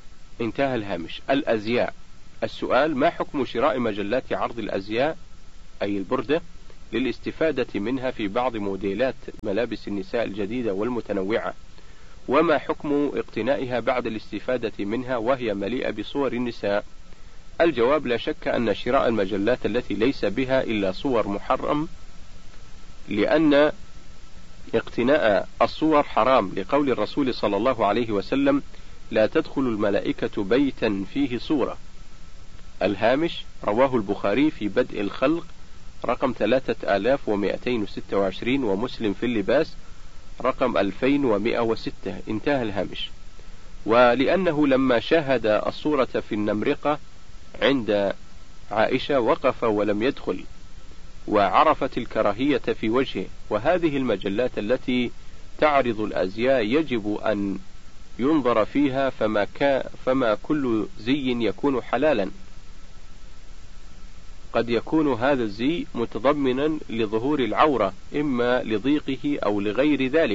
انتهى الهامش. الأزياء. السؤال: ما حكم شراء مجلات عرض الأزياء أي البردة للاستفادة منها في بعض موديلات ملابس النساء الجديدة والمتنوعة. وما حكم اقتنائها بعد الاستفادة منها وهي مليئة بصور النساء؟ الجواب: لا شك أن شراء المجلات التي ليس بها إلا صور محرم، لأن اقتناء الصور حرام، لقول الرسول صلى الله عليه وسلم: لا تدخل الملائكة بيتا فيه صورة. الهامش: رواه البخاري في بدء الخلق رقم ثلاثة آلاف ومئتين وستة وعشرين، ومسلم في اللباس رقم ألفين ومئة وستة. انتهى الهامش. ولأنه لما شاهد الصورة في النمرقة عند عائشة وقف ولم يدخل، وعرفت الكراهية في وجهه. وهذه المجلات التي تعرض الأزياء يجب أن ينظر فيها، فما, كا فما كل زي يكون حلالا، قد يكون هذا الزي متضمنا لظهور العورة إما لضيقه أو لغير ذلك،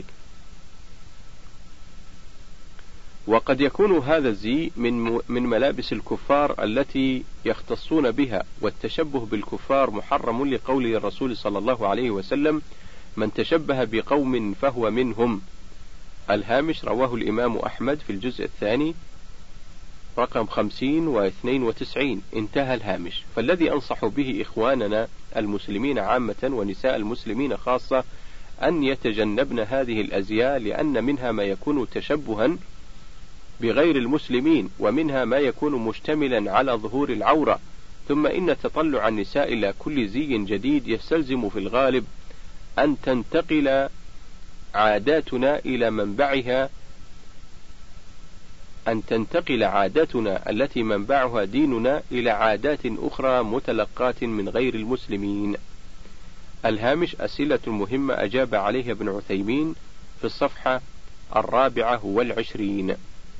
وقد يكون هذا الزي من من ملابس الكفار التي يختصون بها، والتشبه بالكفار محرم، لقول الرسول صلى الله عليه وسلم: من تشبه بقوم فهو منهم. الهامش: رواه الإمام أحمد في الجزء الثاني رقم خمسين واثنين وتسعين. انتهى الهامش. فالذي أنصح به إخواننا المسلمين عامة ونساء المسلمين خاصة أن يتجنبن هذه الأزياء، لأن منها ما يكون تشبها بغير المسلمين، ومنها ما يكون مشتملا على ظهور العورة. ثم إن تطلع النساء إلى كل زي جديد يستلزم في الغالب أن تنتقل عاداتنا إلى منبعها أن تنتقل عاداتنا التي منبعها ديننا إلى عادات أخرى متلقاة من غير المسلمين. الهامش: أسئلة مهمة أجاب عليها ابن عثيمين في الصفحة الرابعة والعشرين.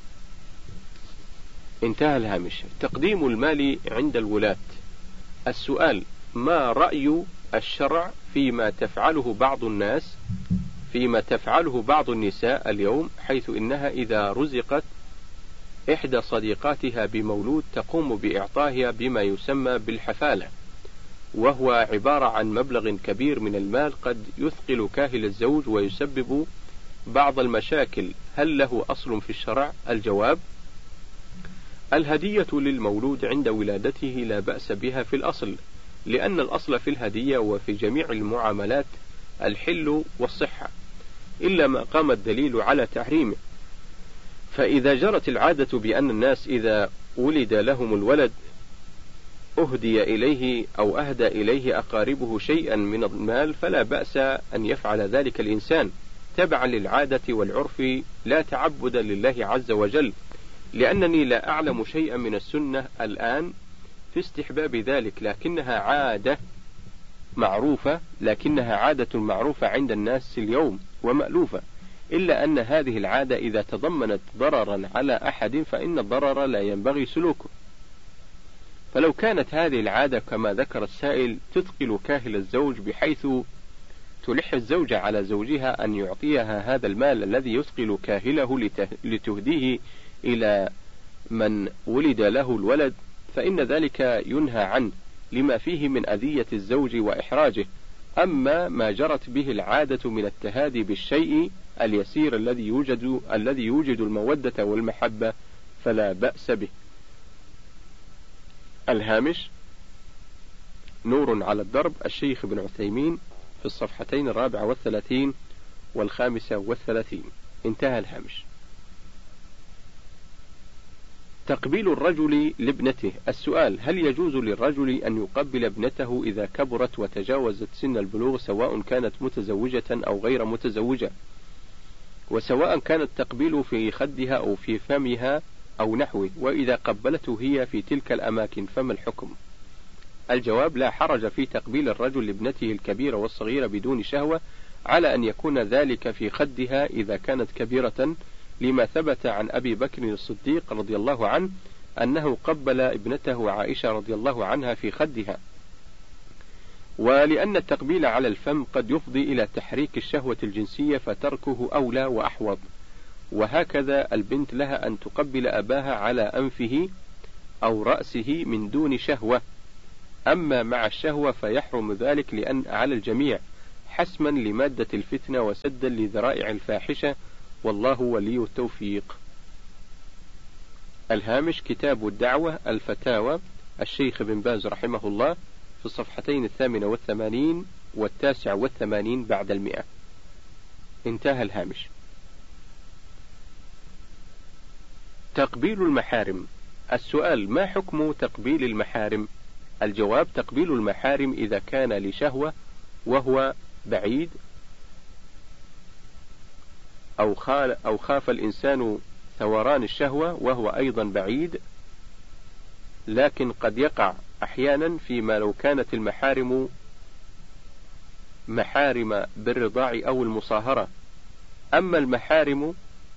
انتهى الهامش. تقديم المال عند الولاة. السؤال: ما رأي الشرع فيما تفعله بعض الناس فيما تفعله بعض النساء اليوم، حيث إنها إذا رزقت إحدى صديقاتها بمولود تقوم بإعطائها بما يسمى بالحفالة، وهو عبارة عن مبلغ كبير من المال قد يثقل كاهل الزوج ويسبب بعض المشاكل. هل له أصل في الشرع؟ الجواب: الهدية للمولود عند ولادته لا بأس بها في الأصل، لأن الأصل في الهدية وفي جميع المعاملات الحل والصحة، إلا ما قام الدليل على تحريمه. فإذا جرت العادة بأن الناس إذا ولد لهم الولد أهدي إليه أو أهدى إليه أقاربه شيئا من المال، فلا بأس أن يفعل ذلك الإنسان تبعا للعادة والعرف، لا تعبدا لله عز وجل، لأنني لا أعلم شيئا من السنة الآن في استحباب ذلك، لكنها عادة معروفة لكنها عادة معروفة عند الناس اليوم ومألوفة، إلا أن هذه العادة إذا تضمنت ضررا على أحد فإن الضرر لا ينبغي سلوكه. فلو كانت هذه العادة كما ذكر السائل تثقل كاهل الزوج بحيث تلح الزوجة على زوجها أن يعطيها هذا المال الذي يثقل كاهله لتهديه إلى من ولد له الولد، فإن ذلك ينهى عنه لما فيه من أذية الزوج وإحراجه. أما ما جرت به العادة من التهادي بالشيء اليسير الذي يوجد الذي يوجد المودة والمحبة فلا بأس به. الهامش: نور على الدرب، الشيخ ابن عثيمين في الصفحتين الرابعة والثلاثين والخامسة والثلاثين. انتهى الهامش. تقبيل الرجل لابنته. السؤال: هل يجوز للرجل أن يقبل ابنته إذا كبرت وتجاوزت سن البلوغ، سواء كانت متزوجة أو غير متزوجة، وسواء كان التقبيل في خدها أو في فمها أو نحوه، وإذا قبلته هي في تلك الأماكن فما الحكم؟ الجواب: لا حرج في تقبيل الرجل لابنته الكبيرة والصغيرة بدون شهوة، على أن يكون ذلك في خدها إذا كانت كبيرة، لما ثبت عن أبي بكر الصديق رضي الله عنه أنه قبل ابنته عائشة رضي الله عنها في خدها، ولأن التقبيل على الفم قد يفضي إلى تحريك الشهوة الجنسية فتركه أولى وأحوط. وهكذا البنت لها أن تقبل أباها على أنفه أو رأسه من دون شهوة، أما مع الشهوة فيحرم ذلك لأن على الجميع حسما لمادة الفتنة وسدا لذرائع الفاحشة، والله ولي التوفيق. الهامش: كتاب الدعوة الفتاوى الشيخ بن باز رحمه الله في الصفحتين الثامنة والثمانين والتاسع والثمانين بعد المئة. انتهى الهامش. تقبيل المحارم. السؤال: ما حكم تقبيل المحارم؟ الجواب: تقبيل المحارم إذا كان لشهوة وهو بعيد، أو, أو خاف الإنسان ثوران الشهوة وهو أيضا بعيد، لكن قد يقع أحيانا فيما لو كانت المحارم محارم بالرضاع أو المصاهرة. أما المحارم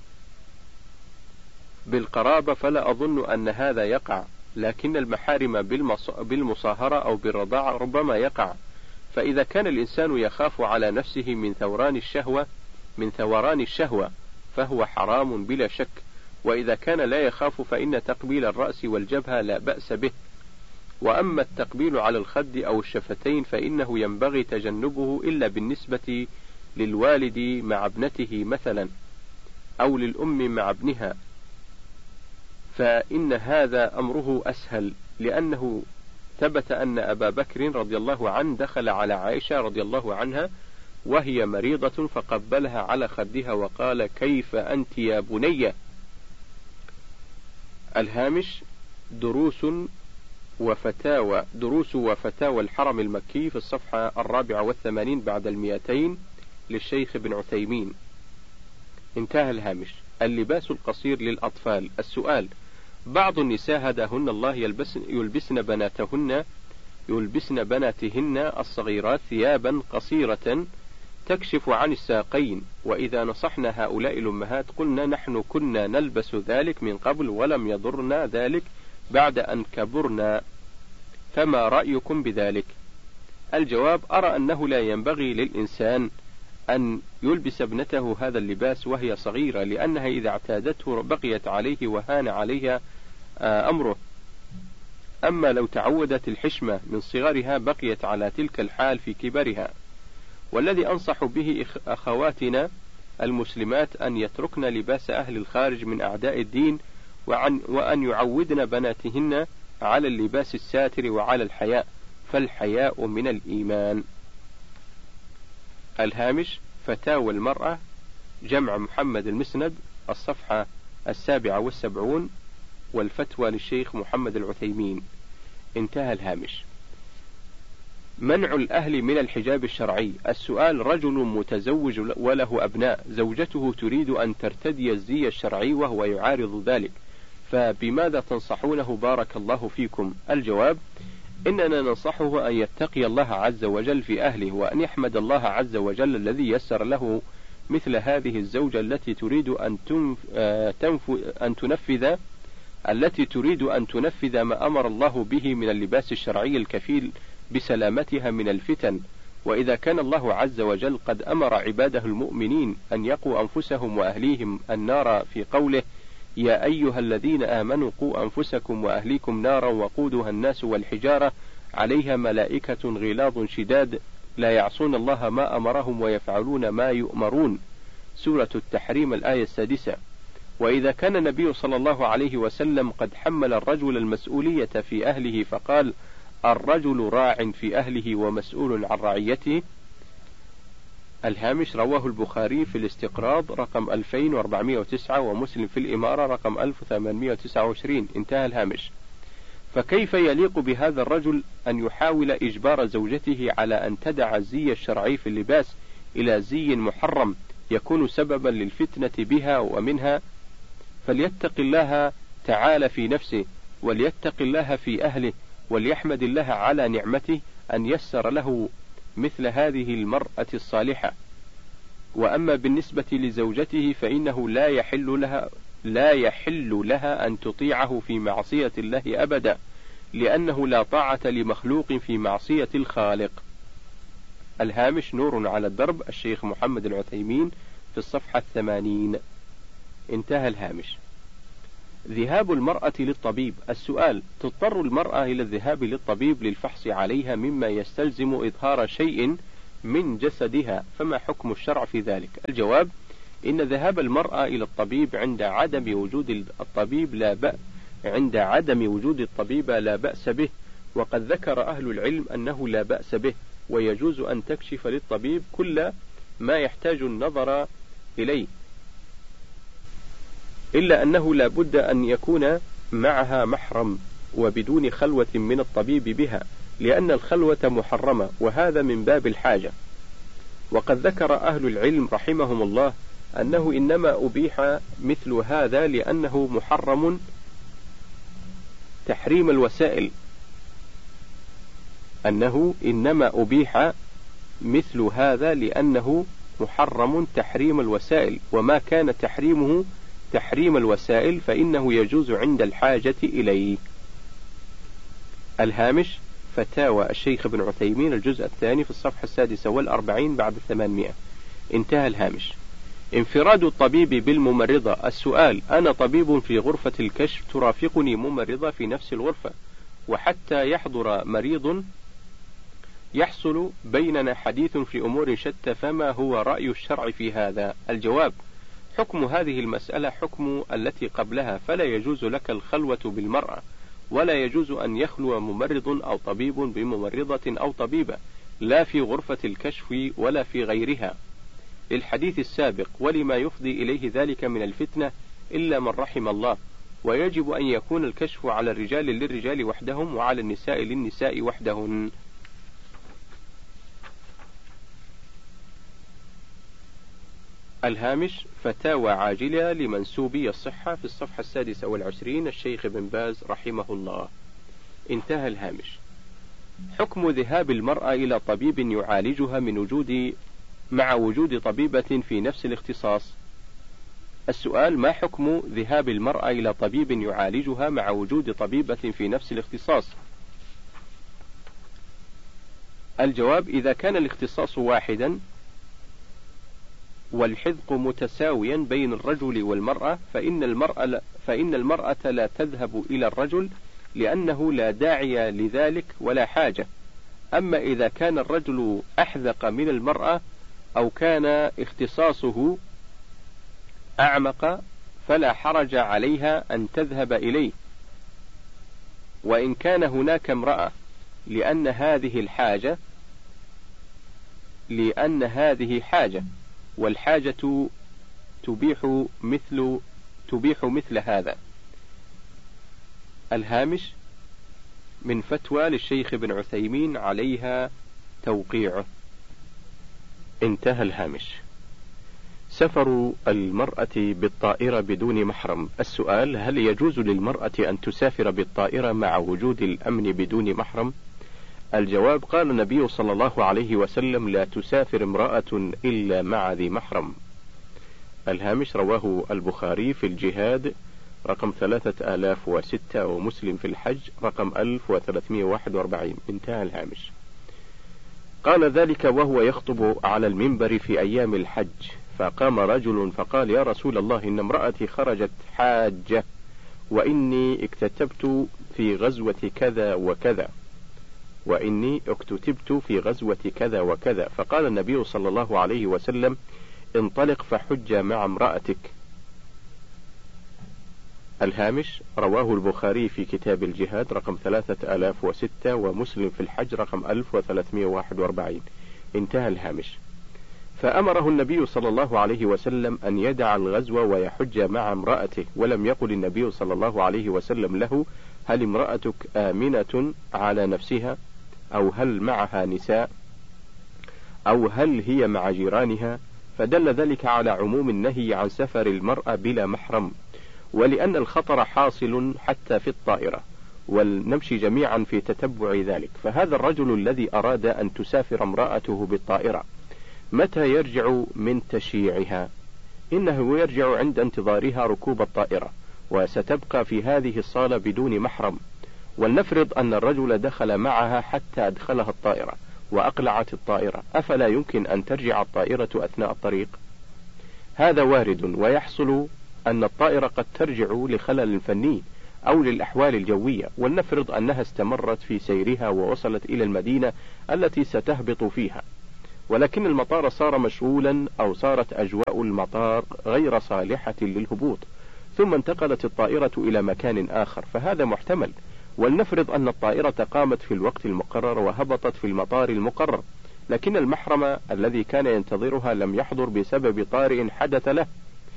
بالقرابة فلا أظن أن هذا يقع، لكن المحارم بالمصاهرة أو بالرضاعة ربما يقع. فإذا كان الإنسان يخاف على نفسه من ثوران الشهوة من ثوران الشهوة فهو حرام بلا شك، وإذا كان لا يخاف فإن تقبيل الرأس والجبهة لا بأس به. وأما التقبيل على الخد أو الشفتين فإنه ينبغي تجنبه إلا بالنسبة للوالد مع ابنته مثلا، أو للأم مع ابنها، فإن هذا أمره أسهل، لأنه ثبت أن أبا بكر رضي الله عنه دخل على عائشة رضي الله عنها وهي مريضة فقبلها على خدها وقال: كيف أنت يا بني؟ الهامش: دروس وفتاوى دروس وفتاوى الحرم المكي في الصفحة الرابعة والثمانين بعد المئتين للشيخ ابن عثيمين. انتهى الهامش. اللباس القصير للأطفال. السؤال: بعض النساء هداهن الله يلبسن, يلبسن بناتهن يلبسن بناتهن الصغيرات ثيابا قصيرة تكشف عن الساقين، وإذا نصحنا هؤلاء الأمهات قلنا: نحن كنا نلبس ذلك من قبل ولم يضرنا ذلك بعد أن كبرنا، فما رأيكم بذلك؟ الجواب: أرى أنه لا ينبغي للإنسان أن يلبس ابنته هذا اللباس وهي صغيرة، لأنها إذا اعتادته بقيت عليه وهان عليها أمره. أما لو تعودت الحشمة من صغرها بقيت على تلك الحال في كبرها. والذي أنصح به أخواتنا المسلمات أن يتركن لباس أهل الخارج من أعداء الدين، وعن وأن يعودن بناتهن على اللباس الساتر وعلى الحياء، فالحياء من الإيمان. الهامش: فتاوى المرأة جمع محمد المسند الصفحة السابعة والسبعون، والفتوى للشيخ محمد العثيمين. انتهى الهامش. منع الأهل من الحجاب الشرعي. السؤال: رجل متزوج وله أبناء، زوجته تريد أن ترتدي الزي الشرعي وهو يعارض ذلك، فبماذا تنصحونه بارك الله فيكم؟ الجواب: إننا ننصحه أن يتقي الله عز وجل في أهله، وأن يحمد الله عز وجل الذي يسر له مثل هذه الزوجة التي تريد أن تنف... أن تنفذ التي تريد أن تنفذ ما أمر الله به من اللباس الشرعي الكفيل بسلامتها من الفتن. وإذا كان الله عز وجل قد أمر عباده المؤمنين أن يقوا أنفسهم وأهليهم النار في قوله: يا أيها الذين آمنوا قوا أنفسكم وأهليكم نارا وقودها الناس والحجارة عليها ملائكة غلاظ شداد لا يعصون الله ما أمرهم ويفعلون ما يؤمرون، سورة التحريم الآية السادسة. وإذا كان النبي صلى الله عليه وسلم قد حمل الرجل المسؤولية في أهله فقال: الرجل راع في أهله ومسؤول عن رعيته. الهامش: رواه البخاري في الاستقراض رقم ألفين وأربعمائة وتسعة ومسلم في الإمارة رقم ألف وثمانمائة وتسعة وعشرين. انتهى الهامش. فكيف يليق بهذا الرجل أن يحاول إجبار زوجته على أن تدع الزي الشرعي في اللباس إلى زي محرم يكون سببا للفتنة بها ومنها؟ فليتق الله تعالى في نفسه، وليتق الله في أهله، وليحمد الله على نعمته أن يسر له مثل هذه المرأة الصالحة. وأما بالنسبة لزوجته فإنه لا يحل لها لا يحل لها أن تطيعه في معصية الله أبدا، لأنه لا طاعة لمخلوق في معصية الخالق. الهامش: نور على الدرب الشيخ محمد العثيمين في الصفحة الثمانين. انتهى الهامش. ذهاب المرأة للطبيب. السؤال: تضطر المرأة إلى الذهاب للطبيب للفحص عليها مما يستلزم إظهار شيء من جسدها، فما حكم الشرع في ذلك؟ الجواب: إن ذهاب المرأة إلى الطبيب عند عدم وجود الطبيب لا بأس عند عدم وجود الطبيب لا بأس به، وقد ذكر أهل العلم أنه لا بأس به، ويجوز أن تكشف للطبيب كل ما يحتاج النظر إليه، إلا أنه لا بد أن يكون معها محرم وبدون خلوة من الطبيب بها، لأن الخلوة محرمة، وهذا من باب الحاجة. وقد ذكر أهل العلم رحمهم الله أنه إنما أبيح مثل هذا لأنه محرم تحريم الوسائل أنه إنما أبيح مثل هذا لأنه محرم تحريم الوسائل، وما كان تحريمه تحريم الوسائل فإنه يجوز عند الحاجة إليه. الهامش: فتاوى الشيخ ابن عثيمين، الجزء الثاني في الصفحة السادسة والأربعين بعد الثمانمائة. انتهى الهامش. انفراد الطبيب بالممرضة. السؤال: أنا طبيب في غرفة الكشف، ترافقني ممرضة في نفس الغرفة، وحتى يحضر مريض يحصل بيننا حديث في أمور شتى، فما هو رأي الشرع في هذا؟ الجواب: حكم هذه المسألة حكم التي قبلها، فلا يجوز لك الخلوة بالمرأة، ولا يجوز أن يخلو ممرض أو طبيب بممرضة أو طبيبة، لا في غرفة الكشف ولا في غيرها، للحديث السابق، ولما يفضي إليه ذلك من الفتنة إلا من رحم الله. ويجب أن يكون الكشف على الرجال للرجال وحدهم، وعلى النساء للنساء وحدهن. الهامش: فتاوى عاجلة لمنسوبي الصحة في الصفحة السادسة والعشرين، الشيخ بن باز رحمه الله. انتهى الهامش. حكم ذهاب المرأة إلى طبيب يعالجها من وجود مع وجود طبيبة في نفس الاختصاص. السؤال: ما حكم ذهاب المرأة إلى طبيب يعالجها مع وجود طبيبة في نفس الاختصاص؟ الجواب: إذا كان الاختصاص واحدا والحذق متساويا بين الرجل والمرأة فإن المرأة, فإن المرأة لا تذهب إلى الرجل لأنه لا داعي لذلك ولا حاجة. أما إذا كان الرجل أحذق من المرأة أو كان اختصاصه أعمق فلا حرج عليها أن تذهب إليه، وإن كان هناك امرأة، لأن هذه الحاجة لأن هذه حاجة والحاجة تبيح مثل تبيح مثل هذا. الهامش: من فتوى للشيخ ابن عثيمين عليها توقيعه. انتهى الهامش. سفر المرأة بالطائرة بدون محرم. السؤال: هل يجوز للمرأة أن تسافر بالطائرة مع وجود الأمن بدون محرم؟ الجواب: قال النبي صلى الله عليه وسلم: لا تسافر امرأة إلا مع ذي محرم. الهامش: رواه البخاري في الجهاد رقم ثلاثة آلاف وستة، ومسلم في الحج رقم ألف وثلاثمائة وواحد وأربعين. انتهى الهامش. قال ذلك وهو يخطب على المنبر في أيام الحج، فقام رجل فقال: يا رسول الله، إن امرأتي خرجت حاجة، وإني اكتتبت في غزوة كذا وكذا وإني اكتتبت في غزوة كذا وكذا. فقال النبي صلى الله عليه وسلم: انطلق فحج مع امرأتك. الهامش: رواه البخاري في كتاب الجهاد رقم ثلاثة آلاف وستة، ومسلم في الحج رقم ألف وثلاثمائة وواحد وأربعين. انتهى الهامش. فأمره النبي صلى الله عليه وسلم أن يدع الغزو ويحج مع امرأته، ولم يقل النبي صلى الله عليه وسلم له: هل امرأتك آمنة على نفسها، أو هل معها نساء، أو هل هي مع جيرانها؟ فدل ذلك على عموم النهي عن سفر المرأة بلا محرم، ولأن الخطر حاصل حتى في الطائرة، ولنمشي جميعا في تتبع ذلك. فهذا الرجل الذي أراد أن تسافر امرأته بالطائرة متى يرجع من تشييعها؟ إنه يرجع عند انتظارها ركوب الطائرة، وستبقى في هذه الصالة بدون محرم. ولنفرض أن الرجل دخل معها حتى أدخلها الطائرة وأقلعت الطائرة، أفلا يمكن أن ترجع الطائرة أثناء الطريق؟ هذا وارد ويحصل أن الطائرة قد ترجع لخلل فني أو للأحوال الجوية، ولنفرض أنها استمرت في سيرها ووصلت إلى المدينة التي ستهبط فيها، ولكن المطار صار مشغولا أو صارت أجواء المطار غير صالحة للهبوط، ثم انتقلت الطائرة إلى مكان آخر، فهذا محتمل. ولنفرض أن الطائرة قامت في الوقت المقرر وهبطت في المطار المقرر، لكن المحرم الذي كان ينتظرها لم يحضر بسبب طارئ حدث له،